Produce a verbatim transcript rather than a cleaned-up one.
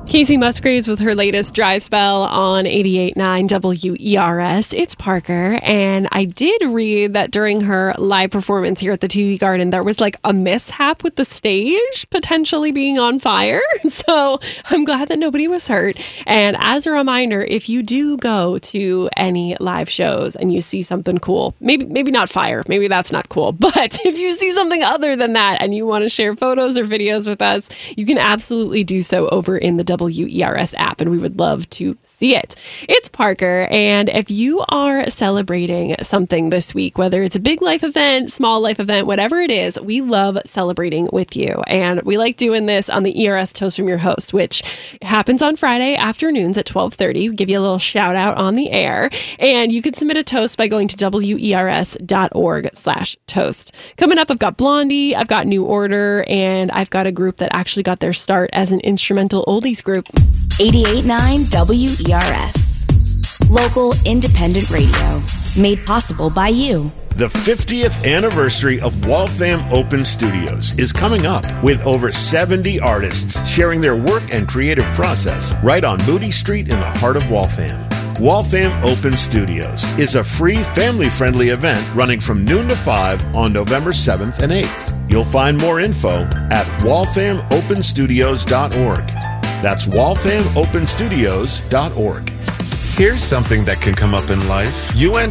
Casey Musgraves with her latest dry spell on eighty-eight point nine W E R S. It's Parker, and I did read that during her live performance here at the T V Garden, there was like a mishap with the stage potentially being on fire. So I'm glad that nobody was hurt. And as a reminder, if you do go to any live shows and you see something cool, maybe maybe not fire, maybe that's not cool, but if you see something other than that and you want to share photos or videos with us, you can absolutely do so over in the W E R S app, and we would love to see it. It's Parker, and if you are celebrating something this week, whether it's a big life event, small life event, whatever it is, we love celebrating with you. And we like doing this on the E R S Toast from Your Host, which happens on Friday afternoons at twelve thirty. We give you a little shout out on the air, and you can submit a toast by going to W E R S dot org slash toast. Coming up, I've got Blondie, I've got New Order, and I've got a group that actually got their start as an instrumental oldies group. eighty-eight point nine W E R S. Local independent radio. Made possible by you. The fiftieth anniversary of Waltham Open Studios is coming up with over seventy artists sharing their work and creative process right on Moody Street in the heart of Waltham. Waltham Open Studios is a free, family-friendly event running from noon to five on November seventh and eighth. You'll find more info at waltham open studios dot org. That's waltham open studios dot org. Here's something that can come up in life. You went